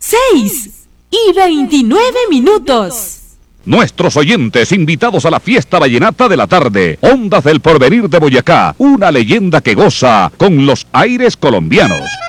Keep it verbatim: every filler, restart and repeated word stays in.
seis y veintinueve minutos. Nuestros oyentes invitados a la fiesta vallenata de la tarde. Ondas del Porvenir de Boyacá, una leyenda que goza con los aires colombianos.